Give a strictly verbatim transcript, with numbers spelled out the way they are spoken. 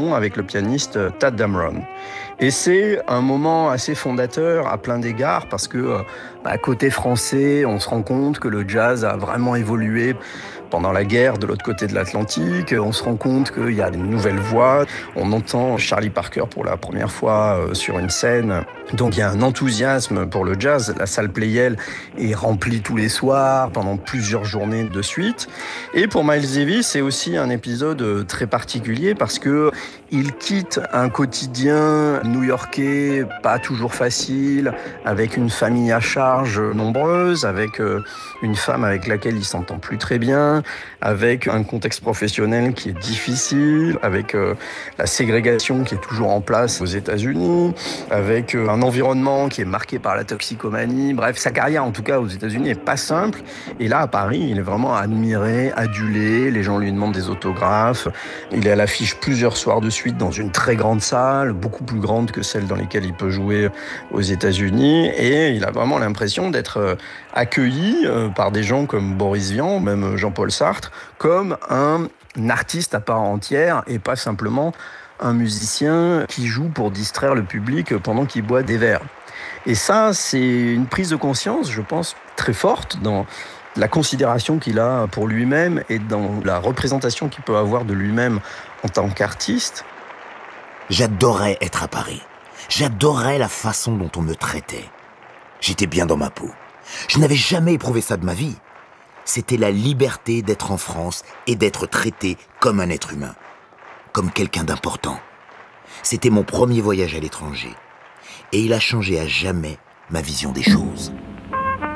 collaboration avec le pianiste Tadd Dameron. Et c'est un moment assez fondateur à plein d'égards parce que, bah, côté français, on se rend compte que le jazz a vraiment évolué pendant la guerre de l'autre côté de l'Atlantique. On se rend compte qu'il y a une nouvelle voix. On entend Charlie Parker pour la première fois sur une scène. Donc il y a un enthousiasme pour le jazz. La salle Pleyel est remplie tous les soirs pendant plusieurs journées de suite. Et pour Miles Davis, c'est aussi un épisode très particulier parce que il quitte un quotidien new-yorkais pas toujours facile, avec une famille à charge nombreuse, avec une femme avec laquelle il s'entend plus très bien, avec un contexte professionnel qui est difficile, avec euh, la ségrégation qui est toujours en place aux États-Unis, avec euh, un environnement qui est marqué par la toxicomanie. Bref, sa carrière, en tout cas aux États-Unis, est pas simple. Et là, à Paris, il est vraiment admiré, adulé. Les gens lui demandent des autographes. Il est à l'affiche plusieurs soirs de suite dans une très grande salle, beaucoup plus grande que celle dans lesquelles il peut jouer aux États-Unis. Et il a vraiment l'impression d'être accueilli par des gens comme Boris Vian, même Jean-Paul Sartre, comme un artiste à part entière et pas simplement un musicien qui joue pour distraire le public pendant qu'il boit des verres. Et ça, c'est une prise de conscience, je pense, très forte dans la considération qu'il a pour lui-même et dans la représentation qu'il peut avoir de lui-même en tant qu'artiste. J'adorais être à Paris. J'adorais la façon dont on me traitait. J'étais bien dans ma peau. Je n'avais jamais éprouvé ça de ma vie. C'était la liberté d'être en France et d'être traité comme un être humain, comme quelqu'un d'important. C'était mon premier voyage à l'étranger et il a changé à jamais ma vision des choses.